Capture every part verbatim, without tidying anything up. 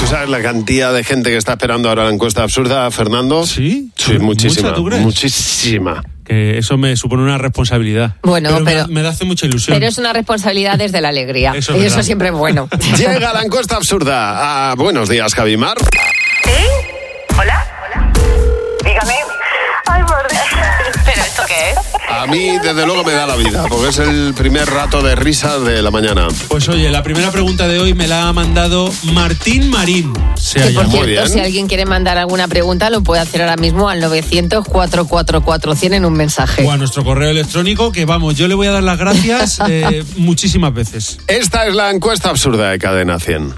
sabes la cantidad de gente que está esperando ahora la encuesta absurda, Fernando? ¿Sí? Sí, muchísima. ¿Mucha, tú crees? Muchísima. Que eso me supone una responsabilidad. Bueno, pero, pero me, me hace mucha ilusión. Pero es una responsabilidad desde la alegría. Eso es y eso verdad. siempre es bueno. Llega la encuesta absurda. Ah, buenos días, Javimar. ¿Sí? ¿Hola? ¿Hola? Dígame. Ay, por Dios. ¿Pero esto qué es? A mí, desde luego, me da la vida, porque es el primer rato de risas de la mañana. Pues oye, la primera pregunta de hoy me la ha mandado Martín Marín. Se Que por llama. Muy cierto, bien. si alguien quiere mandar alguna pregunta, lo puede hacer ahora mismo al novecientos, cuatrocientos cuarenta y cuatro cien en un mensaje. O a nuestro correo electrónico, que vamos, yo le voy a dar las gracias eh, muchísimas veces. Esta es la encuesta absurda de Cadena cien.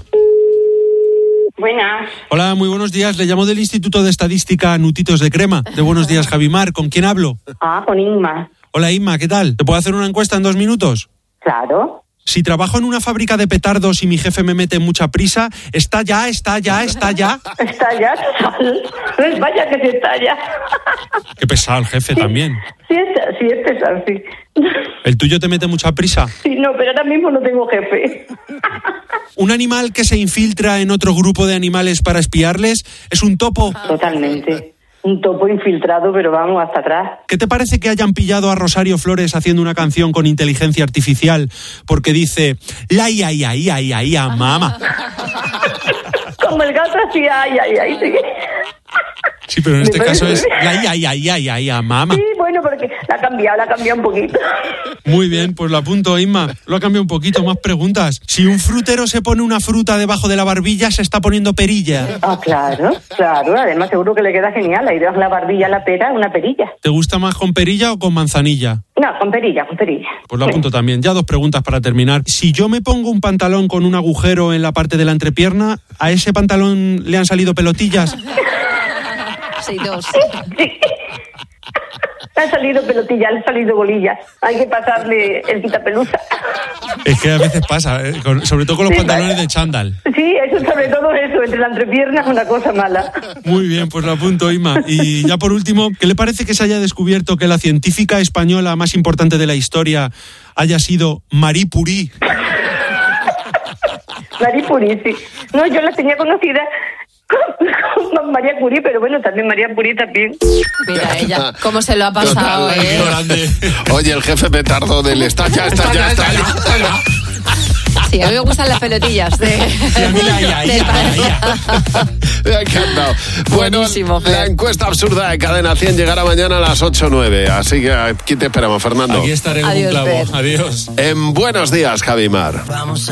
Buenas. Hola, muy buenos días. Le llamo del Instituto de Estadística Nutitos de Crema. De buenos días, Javimar. ¿Con quién hablo? Ah, con Inma. Hola, Inma, ¿qué tal? ¿Te puedo hacer una encuesta en dos minutos? Claro. Si trabajo en una fábrica de petardos y mi jefe me mete mucha prisa, ¿está ya, está ya, está ya? Está ya, total. Pues vaya que se está ya. Qué pesado el jefe también. Sí, está, sí, este es así. ¿El tuyo te mete mucha prisa? Sí, no, pero ahora mismo no tengo jefe. ¿Un animal que se infiltra en otro grupo de animales para espiarles es un topo? Totalmente. Un topo infiltrado, pero vamos, hasta atrás. ¿Qué te parece que hayan pillado a Rosario Flores haciendo una canción con inteligencia artificial porque dice la ia ia ia ia ia mama? Como el gato así, ay, ay, ay. Sí, Sí, pero en este Me caso es parece- la ia ia ia ia ia mama. sí, bueno, porque la ha cambiado, la ha cambiado un poquito. Muy bien, pues lo apunto, Inma. Lo ha cambiado un poquito, más preguntas. Si un frutero se pone una fruta debajo de la barbilla, se está poniendo perilla. Ah, claro, claro. Además, seguro que le queda genial. Ahí dejas la barbilla, la pera, una perilla. ¿Te gusta más con perilla o con manzanilla? No, con perilla, con perilla. Pues lo apunto también. Ya dos preguntas para terminar. Si yo me pongo un pantalón con un agujero en la parte de la entrepierna, ¿a ese pantalón le han salido pelotillas? Sí, dos. Sí. Le han salido pelotillas, le han salido bolillas. Hay que pasarle el quitapelusa. Es que a veces pasa, ¿eh? Con- sobre todo con los Sí, pantalones vaya. de chándal. Sí, eso, sobre todo eso, entre la entrepierna es una cosa mala. Muy bien, pues lo apunto, Inma. Y ya por último, ¿qué le parece que se haya descubierto que la científica española más importante de la historia haya sido Marie Curie? María Curie, sí. No, yo la tenía conocida con, con María Curie, pero bueno, también María Curie también. Mira ella, cómo se lo ha pasado, Total, ¿eh? Grande. Oye, el jefe petardo del está ya, está ya, está ya. Sí, a mí me gustan las pelotillas de... Sí, a mí la ia, del ia, padre. ia. Me ha encantado. Bueno, Buenísimo, Fer. la encuesta absurda de Cadena cien llegará mañana a las ocho o nueve. Así que aquí te esperamos, Fernando. Aquí estaré con un Adiós, clavo. Fer. Adiós. En Buenos Días, Javimar.